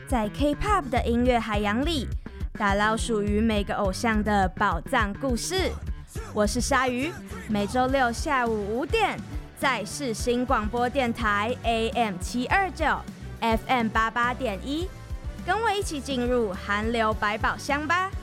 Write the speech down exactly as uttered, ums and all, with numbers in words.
在 K-pop 的音乐海洋里，打捞属于每个偶像的宝藏故事。我是鲨鱼，每周六下午五点，在世新广播电台 A M 七二九 F M 八八点一，跟我一起进入韩流百宝箱吧。